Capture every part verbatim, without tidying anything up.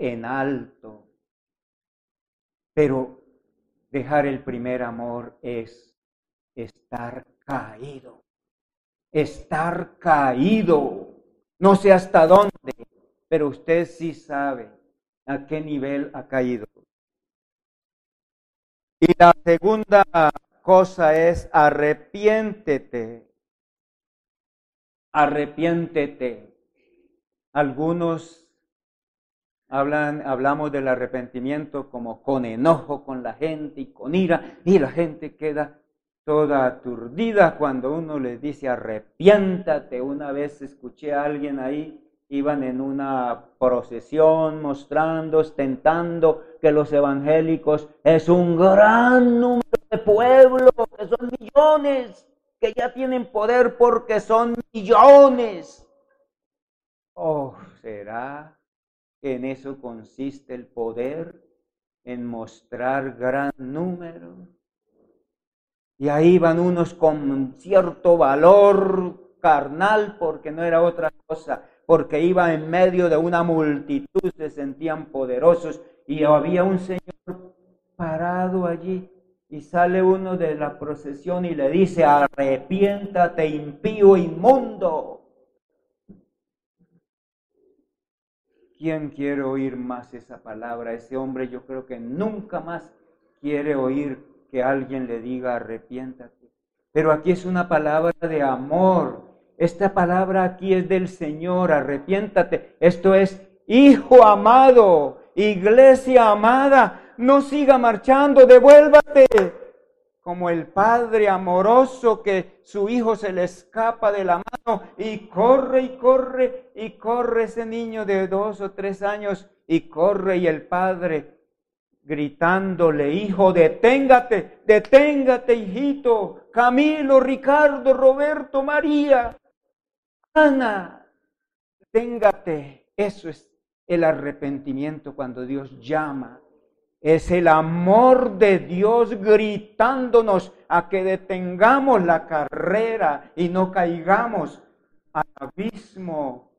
en alto. Pero dejar el primer amor es estar caído. Estar caído. No sé hasta dónde, pero usted sí sabe a qué nivel ha caído. Y la segunda cosa es arrepiéntete. Arrepiéntete. Algunos hablan, hablamos del arrepentimiento como con enojo con la gente y con ira, y la gente queda toda aturdida cuando uno les dice arrepiéntate. Una vez escuché a alguien ahí, iban en una procesión mostrando, ostentando que los evangélicos es un gran número de pueblo, que son millones, que ya tienen poder porque son millones. Oh, ¿será que en eso consiste el poder? En mostrar gran número. Y ahí van unos con cierto valor carnal, porque no era otra cosa, porque iba en medio de una multitud, se sentían poderosos, y había un señor parado allí, y sale uno de la procesión y le dice, arrepiéntate, impío, inmundo. ¿Quién quiere oír más esa palabra? Ese hombre yo creo que nunca más quiere oír que alguien le diga arrepiéntate. Pero aquí es una palabra de amor. Esta palabra aquí es del Señor, arrepiéntate. Esto es, hijo amado, iglesia amada, no siga marchando, devuélvate. Como el padre amoroso que su hijo se le escapa de la mano y corre y corre y corre ese niño de dos o tres años y corre, y el padre gritándole, hijo, deténgate, deténgate, hijito, Camilo, Ricardo, Roberto, María, Ana, deténgate. Eso es el arrepentimiento cuando Dios llama. Es el amor de Dios gritándonos a que detengamos la carrera y no caigamos al abismo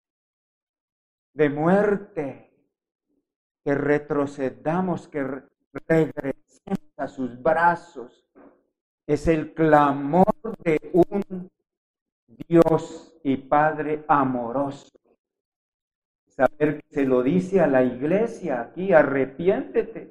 de muerte, que retrocedamos, que regresemos a sus brazos. Es el clamor de un Dios y Padre amoroso. Saber que se lo dice a la iglesia aquí, arrepiéntete,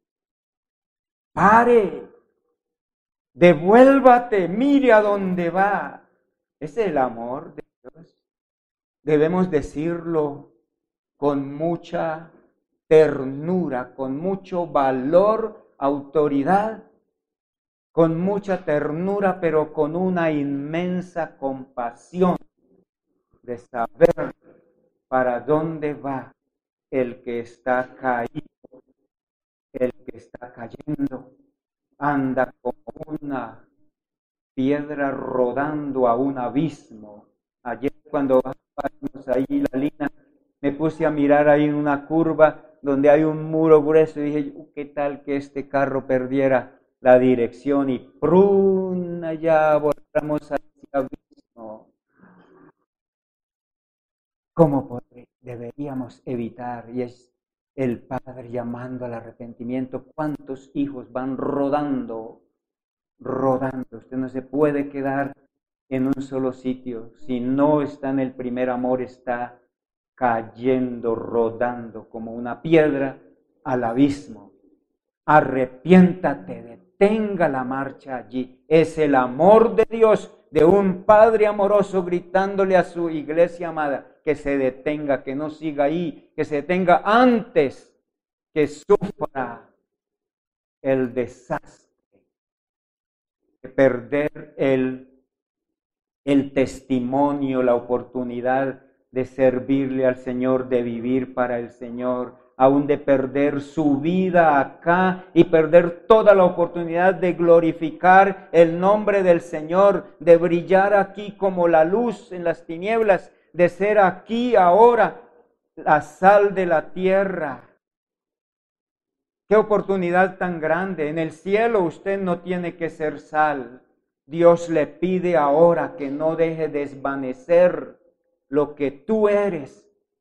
pare, devuélvate, mire a dónde va. Es el amor de Dios. Debemos decirlo con mucha ternura, con mucho valor, autoridad, con mucha ternura, pero con una inmensa compasión de saber para dónde va el que está caído, el que está cayendo. Anda como una piedra rodando a un abismo. Ayer cuando bajamos ahí la línea, me puse a mirar ahí en una curva donde hay un muro grueso y dije, ¿qué tal que este carro perdiera la dirección y ¡prun! Allá volvamos a ese abismo? ¿Cómo deberíamos evitar? Y es el Padre llamando al arrepentimiento. ¿Cuántos hijos van rodando, rodando? Usted no se puede quedar en un solo sitio. Si no está en el primer amor, está cayendo, rodando como una piedra al abismo. Arrepiéntate, detenga la marcha allí. Es el amor de Dios, de un Padre amoroso gritándole a su iglesia amada que se detenga, que no siga ahí, que se detenga antes que sufra el desastre, de perder el, el testimonio, la oportunidad de servirle al Señor, de vivir para el Señor, aún de perder su vida acá y perder toda la oportunidad de glorificar el nombre del Señor, de brillar aquí como la luz en las tinieblas, de ser aquí ahora la sal de la tierra. Qué oportunidad tan grande. En el cielo usted no tiene que ser sal. Dios le pide ahora que no deje desvanecer lo que tú eres.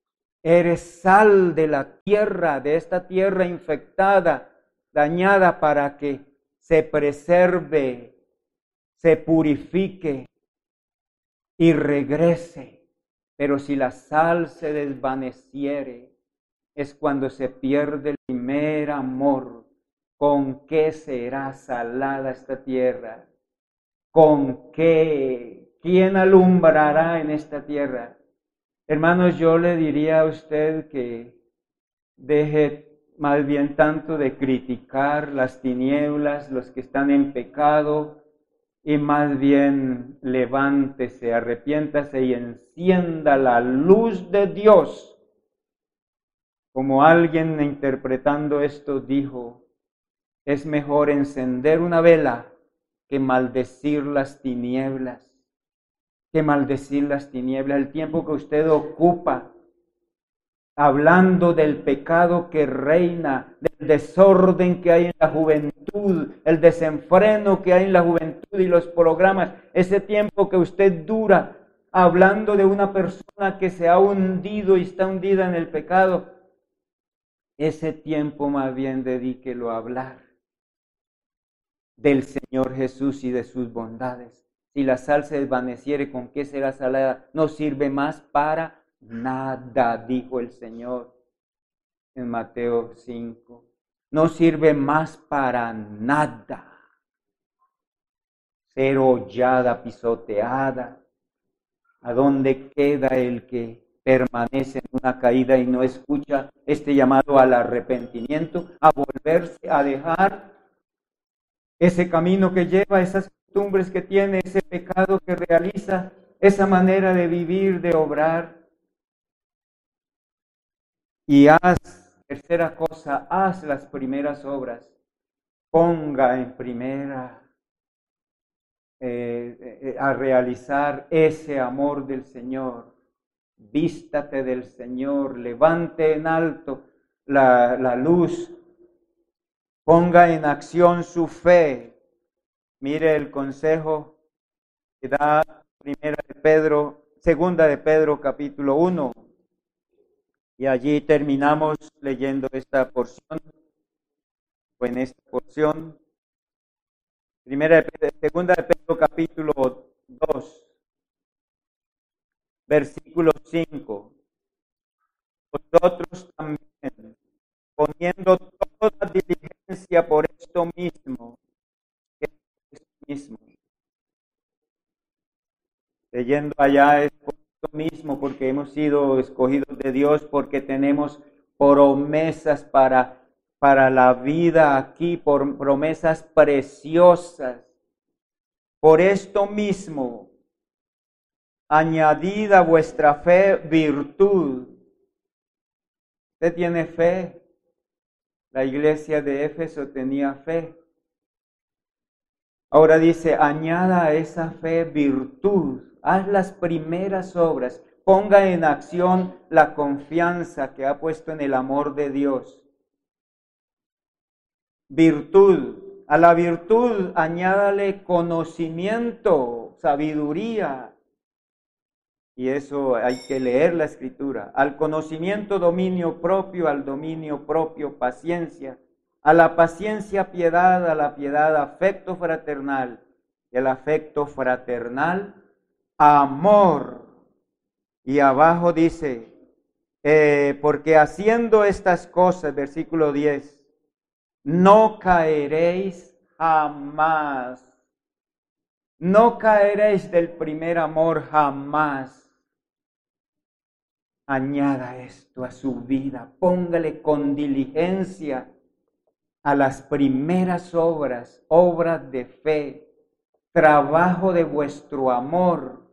Eres sal de la tierra, de esta tierra infectada, dañada, para que se preserve, se purifique y regrese. Pero si la sal se desvaneciere, es cuando se pierde el primer amor. ¿Con qué será salada esta tierra? ¿Con qué? ¿Quién alumbrará en esta tierra? Hermanos, yo le diría a usted que deje más bien tanto de criticar las tinieblas, los que están en pecado, y más bien levántese, arrepiéntase y encienda la luz de Dios. Como alguien interpretando esto dijo, es mejor encender una vela que maldecir las tinieblas. Que maldecir las tinieblas. El tiempo que usted ocupa hablando del pecado que reina, del desorden que hay en la juventud, el desenfreno que hay en la juventud y los programas, ese tiempo que usted dura hablando de una persona que se ha hundido y está hundida en el pecado, ese tiempo más bien dedíquelo a hablar del Señor Jesús y de sus bondades. Si la sal se desvaneciere, ¿con qué será salada? No sirve más para nada, dijo el Señor en Mateo cinco. No sirve más para nada. Ser hollada, pisoteada. ¿A dónde queda el que permanece en una caída y no escucha este llamado al arrepentimiento, a volverse, a dejar ese camino que lleva, esas costumbres que tiene, ese pecado que realiza, esa manera de vivir, de obrar? Y haz, tercera cosa, haz las primeras obras. Ponga en primera eh, eh, a realizar ese amor del Señor. Vístate del Señor, levante en alto la, la luz. Ponga en acción su fe. Mire el consejo que da primera de Pedro, segunda de Pedro, capítulo uno. Y allí terminamos leyendo esta porción, o en esta porción. Primera de Pedro, segunda de Pedro, capítulo dos, versículo cinco. Vosotros también, poniendo toda diligencia por esto mismo, que es esto mismo. Leyendo allá es por esto mismo, porque hemos sido escogidos de Dios, porque tenemos promesas para, para la vida aquí, por promesas preciosas. Por esto mismo, añadida a vuestra fe virtud. ¿Usted tiene fe? La iglesia de Éfeso tenía fe. Ahora dice, añada a esa fe virtud. Haz las primeras obras. Ponga en acción la confianza que ha puesto en el amor de Dios. Virtud. A la virtud añádale conocimiento, sabiduría. Y eso hay que leer la Escritura. Al conocimiento, dominio propio, al dominio propio, paciencia. A la paciencia, piedad, a la piedad, afecto fraternal. Y al afecto fraternal, amor. Y abajo dice, eh, porque haciendo estas cosas, versículo diez, no caeréis jamás. No caeréis del primer amor jamás. Añada esto a su vida, póngale con diligencia a las primeras obras, obras de fe, trabajo de vuestro amor.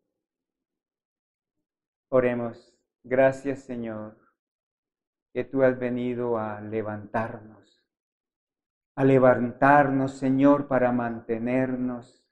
Oremos. Gracias, Señor, que tú has venido a levantarnos, a levantarnos, Señor, para mantenernos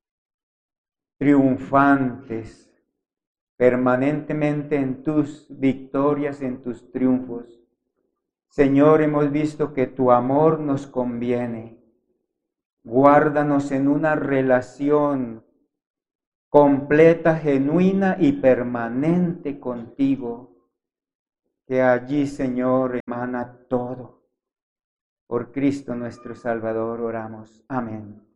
triunfantes, permanentemente en tus victorias, en tus triunfos. Señor, hemos visto que tu amor nos conviene. Guárdanos en una relación completa, genuina y permanente contigo. que allí, Señor, emana todo. Por Cristo nuestro Salvador oramos. Amén.